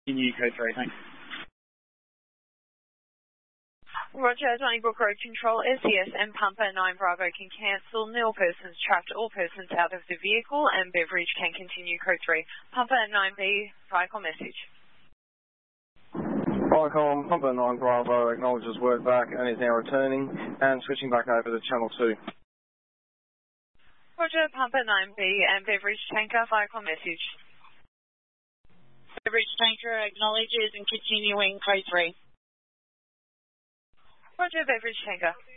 Continue code 3, thanks. Roger, Donnybrook Road Control, SES and Pumper 9 Bravo can cancel. Nil persons trapped, all persons out of the vehicle, and Beveridge can continue code 3. Pumper 9B, Vicom message. Vicom, Pumper 9 Bravo acknowledges work back and is now returning and switching back over to channel 2. Roger, Pumper 9B and Beveridge Tanker, Vicom message. Beveridge Tanker acknowledges and continuing code 3. Roger, Beveridge Tanker.